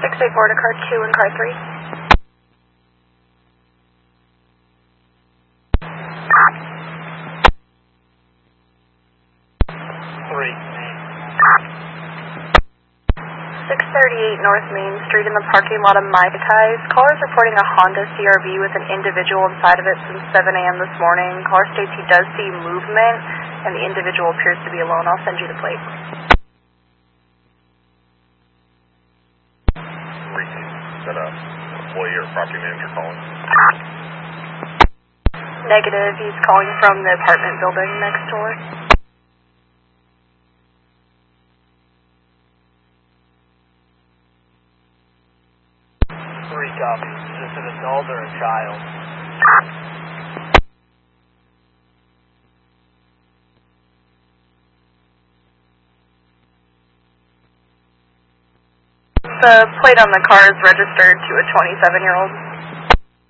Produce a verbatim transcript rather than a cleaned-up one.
six eight four to car two and car three. Three. six thirty-eight North Main Street in the parking lot of Maikai's. Caller is reporting a Honda C R V with an individual inside of it since seven A M this morning. Caller states he does see movement, and the individual appears to be alone. I'll send you the plate. Is that a employee or property manager calling? Negative. He's calling from the apartment building next door. Three copies. Is this an adult or a child? The plate on the car is registered to a twenty-seven-year-old.